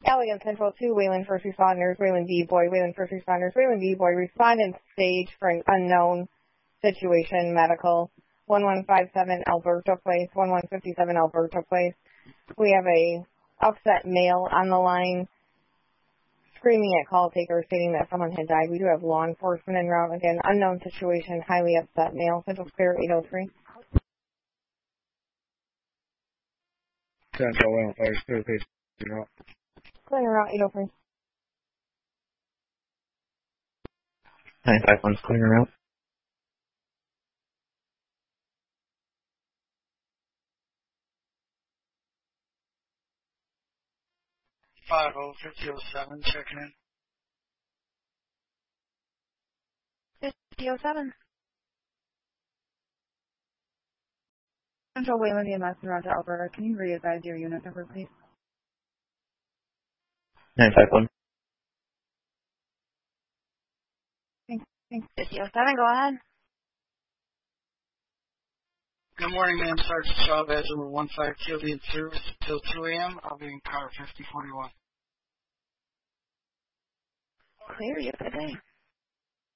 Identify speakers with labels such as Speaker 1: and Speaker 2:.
Speaker 1: Allegan Central 2, Wayland First Responders, Wayland B. Boy, Wayland First Responders, Wayland B. Boy, respond in stage for an unknown situation, medical. 1157 Alberta Place, 1157 Alberta Place. We have a upset male on the line screaming at call taker stating that someone had died. We do have law enforcement en route. Again, unknown situation, highly upset male. Central Clear 803.
Speaker 2: Central 105, clear patient route.
Speaker 1: Clear route 803.
Speaker 3: 951's clear route.
Speaker 4: Five 5007 checking in.
Speaker 1: 5007. Central Wayland EMS en route to Alberta. Can you re-advise your unit number, please?
Speaker 3: 951.
Speaker 1: Thanks. 5007, go ahead.
Speaker 4: Good morning, ma'am. Sergeant Chavez, over 15 TLD in service until 2 a.m. I'll be in car 5041.
Speaker 1: Clear, you have a good day.